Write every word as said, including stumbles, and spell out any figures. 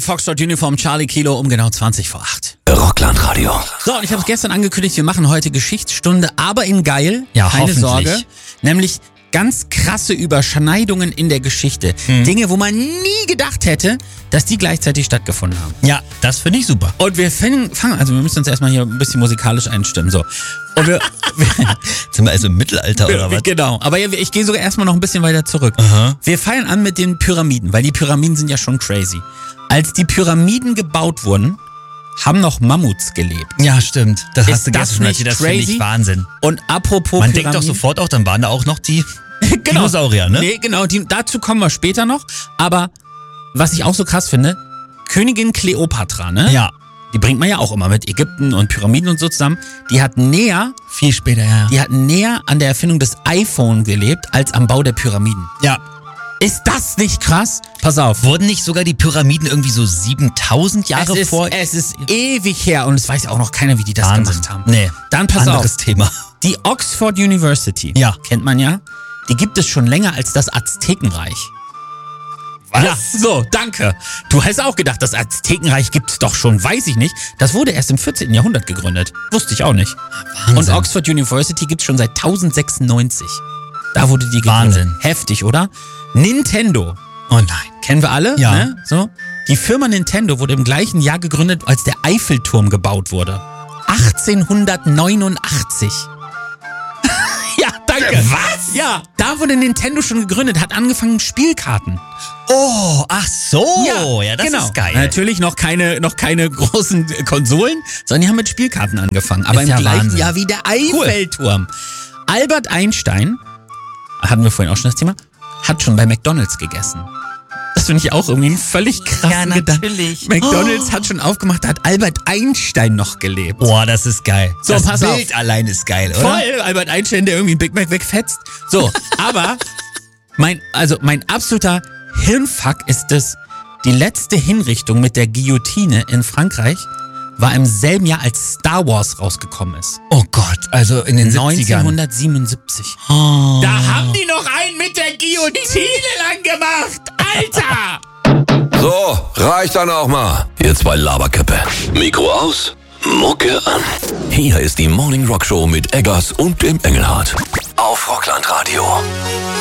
Foxtrot Uniform Charlie Kilo um genau zwanzig vor acht. Rockland Radio. So, und ich habe es gestern angekündigt, wir machen heute Geschichtsstunde, aber in geil. Ja, keine hoffentlich. Sorge. Nämlich ganz krasse Überschneidungen in der Geschichte. Hm. Dinge, wo man nie gedacht hätte, dass die gleichzeitig stattgefunden haben. Ja, das finde ich super. Und wir fangen, fangen, also wir müssen uns erstmal hier ein bisschen musikalisch einstimmen. So. Und wir, Sind wir also im Mittelalter oder was? Genau, aber ich gehe sogar erstmal noch ein bisschen weiter zurück. Aha. Wir feiern an mit den Pyramiden, weil die Pyramiden sind ja schon crazy. Als die Pyramiden gebaut wurden, haben noch Mammuts gelebt. Ja, stimmt. Das Ist hast du das gestern nicht erzählt. Das finde crazy? ich Wahnsinn. Und apropos Man Pyramiden, denkt doch sofort auch, dann waren da auch noch die genau. Dinosaurier, ne? Nee, genau, die, dazu kommen wir später noch. Aber was ich auch so krass finde, Königin Kleopatra, ne? Ja. Die bringt man ja auch immer mit Ägypten und Pyramiden und so zusammen. Die hat näher, Viel später, ja. die hat näher an der Erfindung des iPhone gelebt, als am Bau der Pyramiden. Ja. Ist das nicht krass? Pass auf. Wurden nicht sogar die Pyramiden irgendwie so siebentausend Jahre es ist, vor? Es ist ewig her und es weiß ja auch noch keiner, wie die das Wahnsinn. gemacht haben. Nee. Dann pass Anderes auf. Thema. Die Oxford University, Ja. kennt man ja, die gibt es schon länger als das Aztekenreich. Was? Ja, so, danke. Du hast auch gedacht, das Aztekenreich gibt's doch schon, weiß ich nicht. Das wurde erst im vierzehnten Jahrhundert gegründet. Wusste ich auch nicht. Wahnsinn. Und Oxford University gibt's schon seit tausendsechsundneunzig. Da wurde die gegründet. Wahnsinn. Heftig, oder? Nintendo. Oh nein. Kennen wir alle? Ja. Ne? So. Die Firma Nintendo wurde im gleichen Jahr gegründet, als der Eiffelturm gebaut wurde. achtzehnhundertneunundachtzig. Ja, danke. Was? Ja, da wurde Nintendo schon gegründet, hat angefangen Spielkarten. Oh, ach so. Ja, das genau. ist geil. Natürlich noch keine, noch keine großen Konsolen, sondern die haben mit Spielkarten angefangen. Aber Ist im ja gleichen Wahnsinn. Jahr wie der Eiffelturm. Albert Einstein, hatten wir vorhin auch schon das Thema, hat schon bei McDonald's gegessen. Das finde ich auch irgendwie einen völlig krassen Ja, natürlich. Gedanken. McDonald's hat schon aufgemacht, da hat Albert Einstein noch gelebt. Boah, das ist geil. So, das pass auf. Bild allein ist geil, oder? Voll, Albert Einstein, der irgendwie einen Big Mac wegfetzt. So, aber mein, also mein absoluter Hirnfuck ist es, die letzte Hinrichtung mit der Guillotine in Frankreich war im selben Jahr, als Star Wars rausgekommen ist. Oh Gott, also in den siebzigern. neunzehnhundertsiebenundsiebzig. Oh. Da haben die noch einen mit der Guillotine lang gemacht. Alter! So, reicht dann auch mal. Ihr zwei Laberköppe. Mikro aus, Mucke an. Hier ist die Morning Rock Show mit Eggers und dem Engelhardt. Auf Rockland Radio.